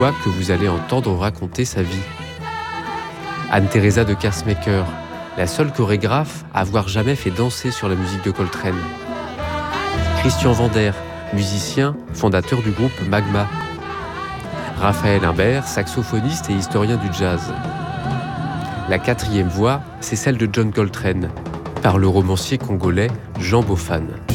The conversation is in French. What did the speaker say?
que vous allez entendre raconter sa vie. Anne-Theresa de Kersmaker, la seule chorégraphe à avoir jamais fait danser sur la musique de Coltrane. Christian Vander, musicien, fondateur du groupe Magma. Raphaël Imbert, saxophoniste et historien du jazz. La quatrième voix, c'est celle de John Coltrane, par le romancier congolais Jean Bofan.